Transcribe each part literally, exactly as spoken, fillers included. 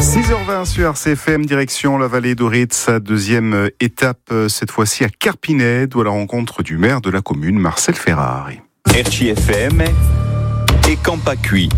six heures vingt sur R C F M, direction la vallée d'Auritz, sa deuxième étape, cette fois-ci à Carpinedo, à la rencontre du maire de la commune, Marcel Ferrari. R C F M e Campacui.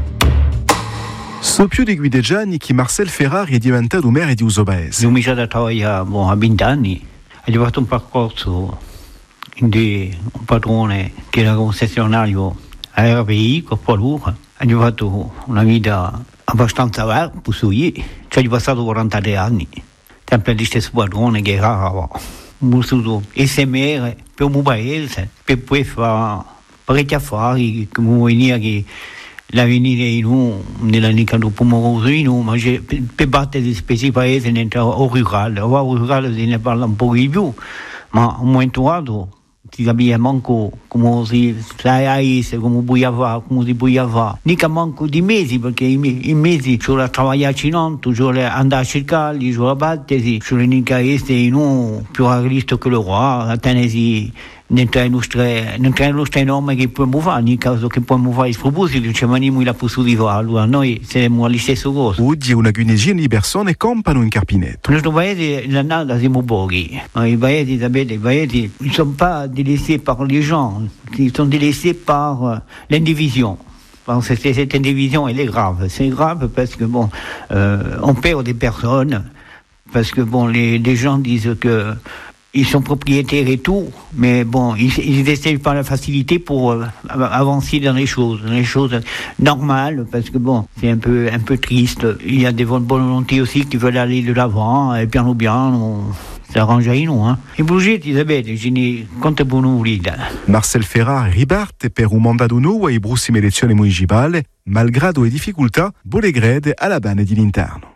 So più di Guidegiani che Marcel Ferrari è diventato maire di Usobaese. Ho iniziato a lavorare boh, a venti anni, ho fatto un percorso di un padrone che era concessionario a R P I, con Paluca. Ho fatto una vita abbastanza vera, posso dire, cioè ho passato quarantatré anni, sempre di stesso padrone che era molto essere per il mio paese, per poi fare parecchi affari, come venire che l'avvenire in un, nella nica dopo moroso in un, ma per battere di specie paese nel rurale, o rurale se ne parla un po' di più, ma un momento dato si capisce manco come si sai come puoi fare, come si può fare, mica manco di mesi, perché i, i mesi ci vuole lavorare in ci vuole andare a cercare, ci vuole battersi, ci vuole mica essere in un più a Cristo che lo qua, a tenersi dentro le nostre, dentro le nostre norme che possiamo fare, nel caso che possiamo fare il sproposito, ci maniamo la possibilità, allora noi saremo allo stesso cosa. Oggi una quindicina di persone campano in Carpinedo. Il nostro paese, la nata siamo pochi, ma i paesi, sapete, i paesi ne sono pas délaissés par les gens, ils sont délaissés par l'indivision. Parce que cette indivision, elle est grave. C'est grave parce que, bon, euh, on perd des personnes, parce que, bon, les, les gens disent que ils sont propriétaires et tout, mais bon, ils, ils essaient par la facilité pour euh, avancer dans les choses, dans les choses normales, parce que bon, c'est un peu, un peu triste. Il y a des bonnes volontés aussi qui veulent aller de l'avant, et bien ou bien, on s'arrange à nous, hein. Et bouger, Isabelle, je n'ai compte pour nous, là. Marcel Ferrari riparte per un mandato nuovo ai prossime elezioni municipali, malgrado le difficoltà, Bolegrede alla bande di l'interno.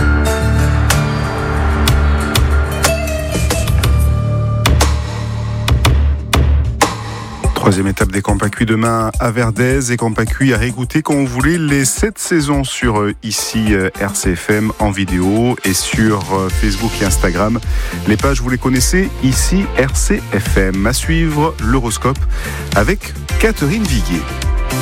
Troisième étape des Campacui demain à Verdez et Campacui à réécouter quand vous voulez les sept saisons sur euh, ici euh, R C F M en vidéo et sur euh, Facebook et Instagram. Les pages vous les connaissez ici R C F M. À suivre l'horoscope avec Catherine Viguier.